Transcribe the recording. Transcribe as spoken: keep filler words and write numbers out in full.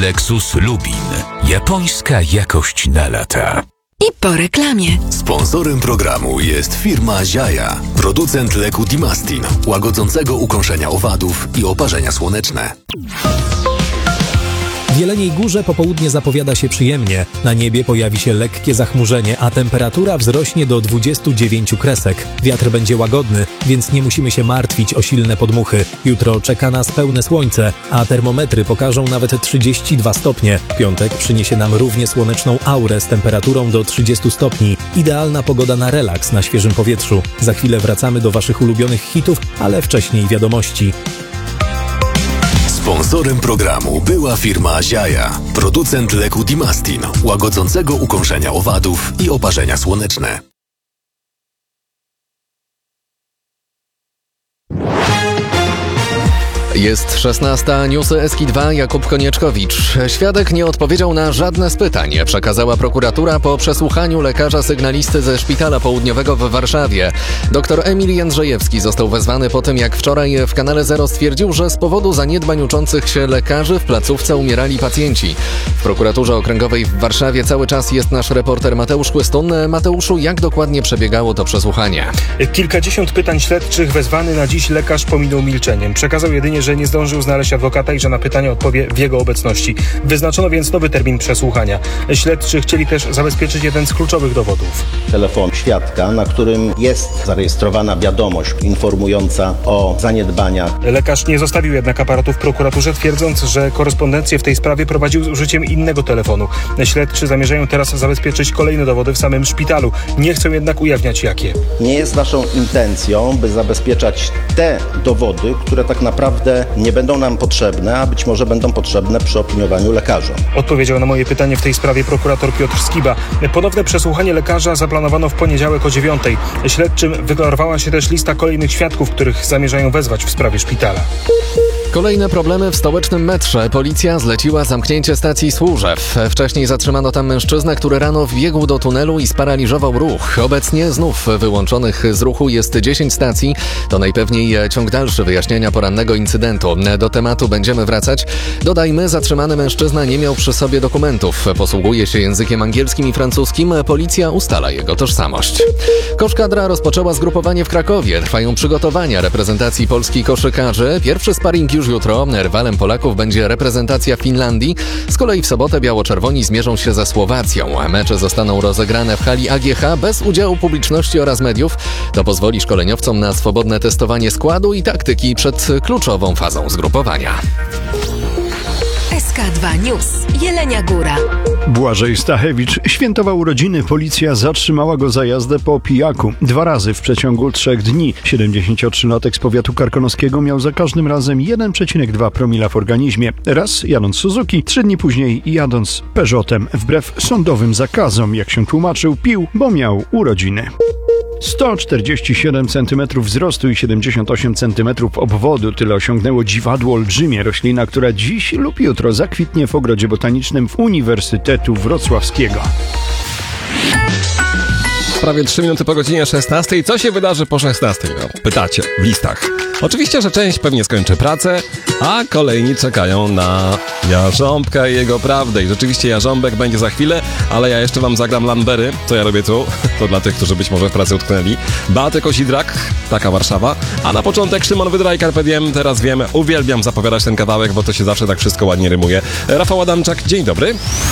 Lexus Lubin. Japońska jakość na lata. I po reklamie. Sponsorem programu jest firma Ziaja, producent leku Dimastin, łagodzącego ukąszenia owadów i oparzenia słoneczne. W Jeleniej Górze popołudnie zapowiada się przyjemnie. Na niebie pojawi się lekkie zachmurzenie, a temperatura wzrośnie do dwudziestu dziewięciu kresek. Wiatr będzie łagodny, więc nie musimy się martwić o silne podmuchy. Jutro czeka nas pełne słońce, a termometry pokażą nawet trzydzieści dwa stopnie. Piątek przyniesie nam równie słoneczną aurę z temperaturą do trzydziestu stopni. Idealna pogoda na relaks na świeżym powietrzu. Za chwilę wracamy do waszych ulubionych hitów, ale wcześniej wiadomości. Sponsorem programu była firma Ziaja, producent leku Dimastin, łagodzącego ukąszenia owadów i oparzenia słoneczne. Jest szesnasta, newsy S K I dwa, Jakub Konieczkowicz. Świadek nie odpowiedział na żadne z pytań, przekazała prokuratura po przesłuchaniu lekarza sygnalisty ze Szpitala Południowego w Warszawie. Doktor Emil Jędrzejewski został wezwany po tym, jak wczoraj w Kanale Zero stwierdził, że z powodu zaniedbań uczących się lekarzy w placówce umierali pacjenci. W prokuraturze okręgowej w Warszawie cały czas jest nasz reporter Mateusz Chłystun. Mateuszu, jak dokładnie przebiegało to przesłuchanie? Kilkadziesiąt pytań śledczych wezwany na dziś lekarz pominął milczeniem. Przekazał jedynie, że nie zdążył znaleźć adwokata i że na pytania odpowie w jego obecności. Wyznaczono więc nowy termin przesłuchania. Śledczy chcieli też zabezpieczyć jeden z kluczowych dowodów. Telefon świadka, na którym jest zarejestrowana wiadomość informująca o zaniedbaniach. Lekarz nie zostawił jednak aparatu w prokuraturze, twierdząc, że korespondencję w tej sprawie prowadził z użyciem innego telefonu. Śledczy zamierzają teraz zabezpieczyć kolejne dowody w samym szpitalu. Nie chcą jednak ujawniać jakie. Nie jest naszą intencją, by zabezpieczać te dowody, które tak naprawdę nie będą nam potrzebne, a być może będą potrzebne przy opiniowaniu lekarzom. Odpowiedział na moje pytanie w tej sprawie prokurator Piotr Skiba. Ponowne przesłuchanie lekarza zaplanowano w poniedziałek o dziewiątej. Śledczym wyklarowała się też lista kolejnych świadków, których zamierzają wezwać w sprawie szpitala. Kolejne problemy w stołecznym metrze. Policja zleciła zamknięcie stacji Służew. Wcześniej zatrzymano tam mężczyznę, który rano wbiegł do tunelu i sparaliżował ruch. Obecnie znów wyłączonych z ruchu jest dziesięć stacji. To najpewniej ciąg dalszy wyjaśnienia porannego incydentu. Do tematu będziemy wracać. Dodajmy, zatrzymany mężczyzna nie miał przy sobie dokumentów. Posługuje się językiem angielskim i francuskim. Policja ustala jego tożsamość. Koszkadra rozpoczęła zgrupowanie w Krakowie. Trwają przygotowania reprezentacji polskich koszykarzy. Pierwszy sparring już jutro. Rywalem Polaków będzie reprezentacja Finlandii. Z kolei w sobotę biało-czerwoni zmierzą się ze Słowacją. Mecze zostaną rozegrane w hali A G H bez udziału publiczności oraz mediów. To pozwoli szkoleniowcom na swobodne testowanie składu i taktyki przed kluczową fazą zgrupowania. S K dwa News. Jelenia Góra. Błażej Stachewicz świętował urodziny. Policja zatrzymała go za jazdę po pijaku. Dwa razy w przeciągu trzech dni. siedemdziesięciotrzylatek z powiatu karkonoskiego miał za każdym razem jeden przecinek dwa promila w organizmie. Raz jadąc Suzuki, trzy dni później jadąc Peugeotem. Wbrew sądowym zakazom, jak się tłumaczył, pił, bo miał urodziny. sto czterdzieści siedem centymetrów wzrostu i siedemdziesiąt osiem centymetrów obwodu. Tyle osiągnęło dziwadło olbrzymie, roślina, która dziś lub jutro zakwitnie w ogrodzie botanicznym w Uniwersytetu Wrocławskiego. Prawie trzy minuty po godzinie szesnastej. Co się wydarzy po szesnastej? No, pytacie w listach. Oczywiście, że część pewnie skończy pracę, a kolejni czekają na Jarząbka i jego prawdę. I rzeczywiście Jarząbek będzie za chwilę, ale ja jeszcze wam zagram Lambery, co ja robię tu. To dla tych, którzy być może w pracy utknęli. Beaty Kozidrak, taka Warszawa. A na początek Szymon Wydra i Carpe Diem. Teraz wiem, uwielbiam zapowiadać ten kawałek, bo to się zawsze tak wszystko ładnie rymuje. Rafał Adamczak, dzień dobry.